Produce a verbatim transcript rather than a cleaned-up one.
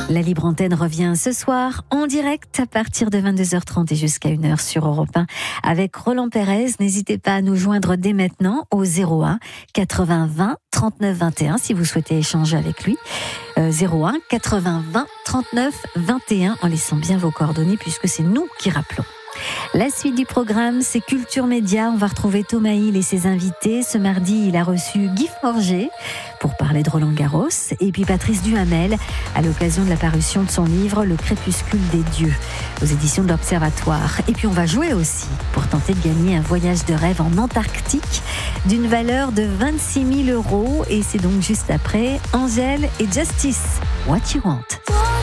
La Libre Antenne revient ce soir en direct à partir de vingt-deux heures trente et jusqu'à une heure sur Europe un avec Roland Pérez. N'hésitez pas à nous joindre dès maintenant au zéro un quatre-vingts vingt trente-neuf vingt et un si vous souhaitez échanger avec lui. Euh, zéro un quatre-vingts vingt trente-neuf vingt et un en laissant bien vos coordonnées puisque c'est nous qui rappelons. La suite du programme, c'est Culture Média. On va retrouver Thomas Hill et ses invités. Ce mardi, il a reçu Guy Forget pour parler de Roland Garros. Et puis Patrice Duhamel, à l'occasion de la parution de son livre Le Crépuscule des Dieux, aux éditions de l'Observatoire. Et puis on va jouer aussi pour tenter de gagner un voyage de rêve en Antarctique d'une valeur de vingt-six mille euros. Et c'est donc juste après Angèle et Justice. What You Want.